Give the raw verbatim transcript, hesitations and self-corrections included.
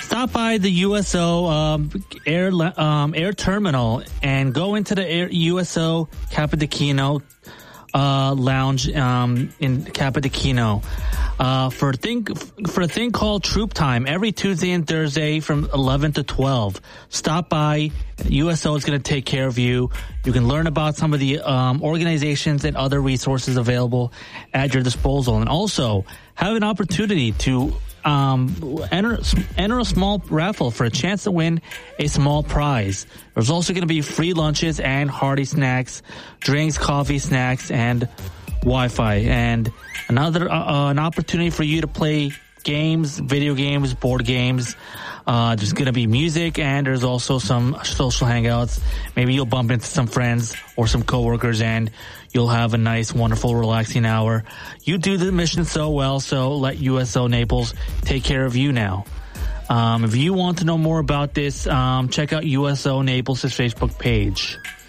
stop by the U S O um, air um, air terminal and go into the air, U S O Capodichino uh, lounge um, in Capodichino uh, for a thing for a thing called Troop Time every Tuesday and Thursday from eleven to twelve. Stop by. U S O is going to take care of you. You can learn about some of the um, organizations and other resources available at your disposal, and also have an opportunity to um, enter enter a small raffle for a chance to win a small prize. There's also going to be free lunches and hearty snacks, drinks, coffee, snacks, and Wi-Fi, and another uh, an opportunity for you to play games, video games, board games. Uh, there's going to be music, and there's also some social hangouts. Maybe you'll bump into some friends or some coworkers, and you'll have a nice, wonderful, relaxing hour. You do the mission so well, so let U S O Naples take care of you now. Um, if you want to know more about this, um, check out U S O Naples' Facebook page.